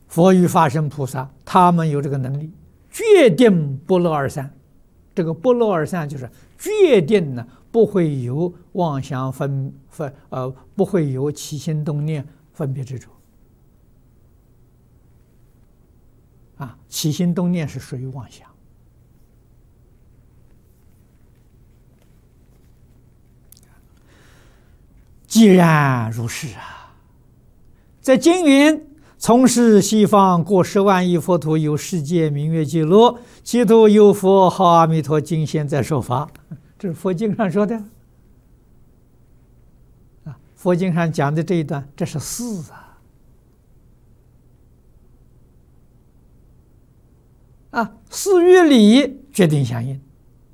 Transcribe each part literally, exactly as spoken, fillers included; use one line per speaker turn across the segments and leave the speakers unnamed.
佛与法身菩萨，他们有这个能力，决定不落二三。这个不落二三就是决定呢，不会有妄想分分呃，不会有起心动念分别执着。啊，起心动念是属于妄想。既然如是啊，在经云。从事西方过十万亿佛土，有世界名曰极乐，其土有佛号阿弥陀，今现在说法。这是佛经上说的啊，佛经上讲的这一段，这是事啊啊，事与理决定相应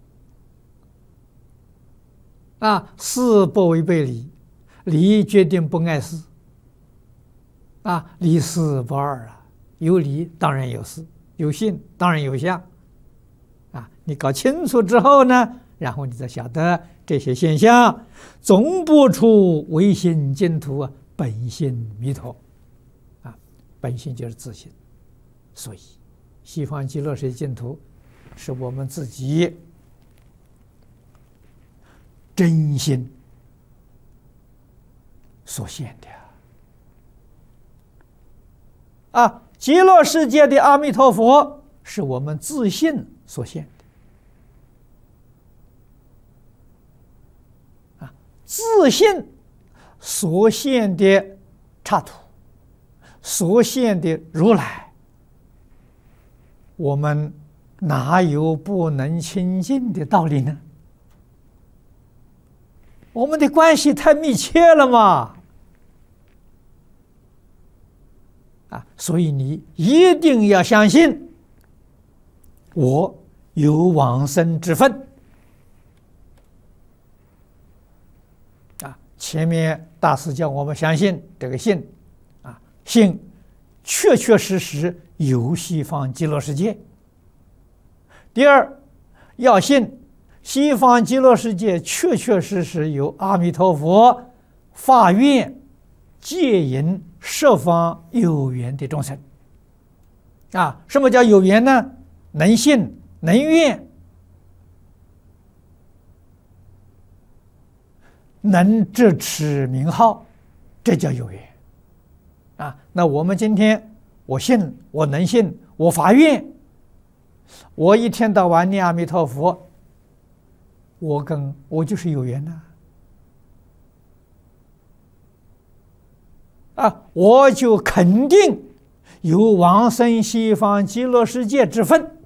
啊，事不违背理，理决定不碍事。啊，理事不二啊，有理当然有事，有性当然有相，啊，你搞清楚之后呢，然后你再晓得这些现象总不出唯心净土啊，本性弥陀，啊，本性就是自性，所以西方极乐世界净土是我们自己真心所现的。啊，极乐世界的阿弥陀佛是我们自信所现的，啊，自信所现的刹土，所现的如来，我们哪有不能亲近的道理呢？我们的关系太密切了嘛。啊，所以你一定要相信，我有往生之分。啊，前面大师叫我们相信这个信，啊，信确确实实有西方极乐世界。第二，要信西方极乐世界确确实实有阿弥陀佛发愿接引十方有缘的众生。啊，什么叫有缘呢？能信能愿，能执持名号，这叫有缘。啊，那我们今天我信，我能信，我发愿，我一天到晚念阿弥陀佛，我跟我就是有缘呐。啊，我就肯定有往生西方极乐世界之分。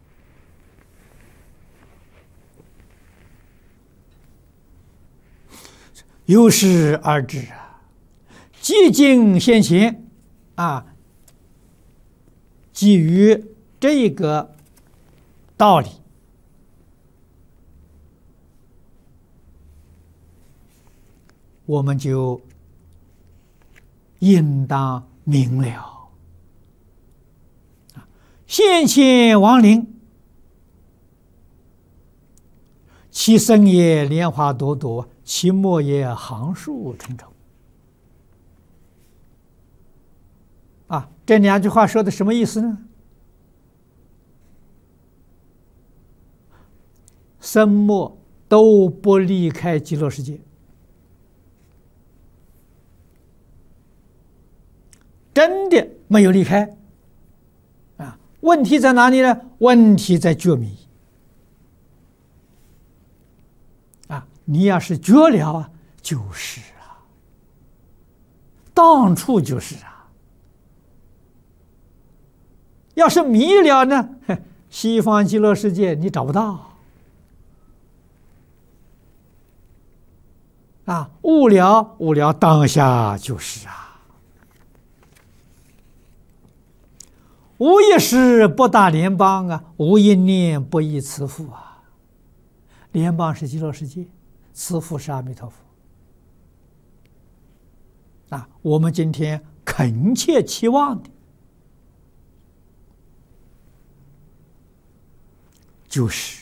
由是而知啊，寂静现前啊，基于这个道理，我们就应当明了，现前亡灵，其生也莲花朵朵，其末也行树重重。啊，这两句话说的什么意思呢？生末都不离开极乐世界。真的没有离开啊！问题在哪里呢？问题在觉迷啊！你要是觉了啊，就是啊，当处就是啊。要是迷了呢，西方极乐世界你找不到啊！悟了悟了，当下就是啊。无一时不达联邦啊，无一念不依慈父啊。联邦是极乐世界，慈父是阿弥陀佛啊。我们今天恳切期望的，就是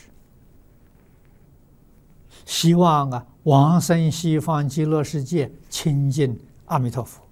希望啊，往生西方极乐世界，亲近阿弥陀佛。